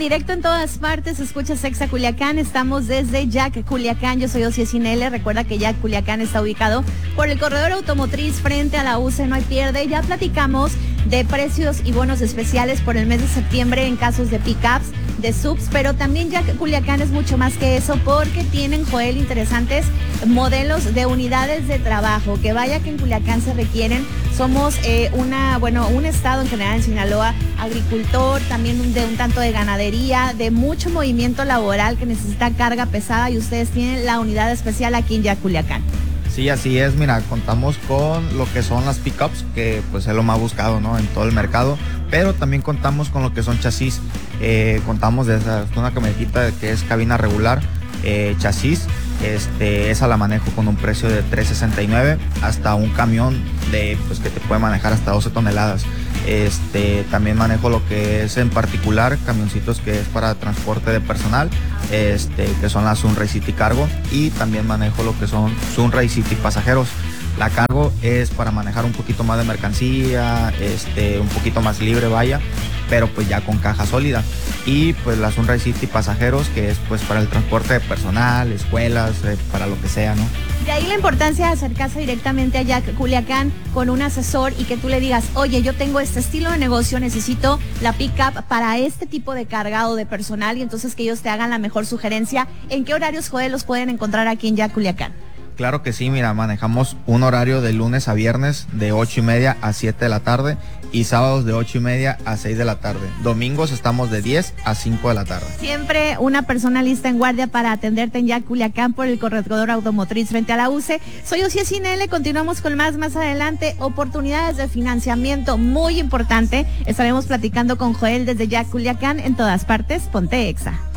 directo en todas partes, escuchas Exa Culiacán, estamos desde Jack Culiacán, yo soy Ocie Sinele, recuerda que Jack Culiacán está ubicado por el corredor automotriz frente a la UCE, no hay pierde, ya platicamos de precios y bonos especiales por el mes de septiembre en casos de pickups, de subs, pero también Jack Culiacán es mucho más que eso porque tienen, Joel, interesantes modelos de unidades de trabajo, que vaya que en Culiacán se requieren. Somos un estado en general en Sinaloa, agricultor, también de un tanto de ganadería, de mucho movimiento laboral que necesita carga pesada y ustedes tienen la unidad especial aquí en Jack Culiacán. Sí, así es, mira, contamos con lo que son las pickups, que pues es lo más buscado, ¿no? En todo el mercado, pero también contamos con lo que son chasis, contamos de una camionetita que es cabina regular, chasis, esa la manejo con un precio de $369 hasta un camión pues que te puede manejar hasta 12 toneladas. También manejo lo que es en particular camioncitos que es para transporte de personal, que son las Sunray City Cargo, y también manejo lo que son Sunray City Pasajeros. La cargo es para manejar un poquito más de mercancía, un poquito más libre, vaya, pero pues ya con caja sólida. Y pues la Sunray City Pasajeros, que es pues para el transporte de personal, escuelas, para lo que sea, ¿no? De ahí la importancia de acercarse directamente a Jack Culiacán con un asesor y que tú le digas, oye, yo tengo este estilo de negocio, necesito la pickup para este tipo de cargado de personal, y entonces que ellos te hagan la mejor sugerencia. ¿En qué horarios, Joel, los pueden encontrar aquí en Jack Culiacán? Claro que sí, mira, manejamos un horario de lunes a viernes de 8:30 a 7 de la tarde y sábados de 8:30 a 6 de la tarde. Domingos estamos de 10 a 5 de la tarde. Siempre una persona lista en guardia para atenderte en Jack Culiacán por el corredor automotriz frente a la UCE. Soy Ocie Sinele, continuamos con más adelante. Oportunidades de financiamiento muy importante. Estaremos platicando con Joel desde Jack Culiacán. En todas partes, ponte Exa.